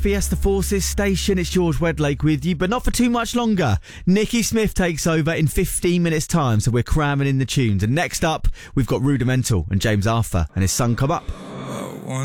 Fiesta Forces station, it's George Wedlake with you, but not for too much longer. Nikki Smith takes over in 15 minutes time, so we're cramming in the tunes. And next up, we've got Rudimental and James Arthur and his son Come Up.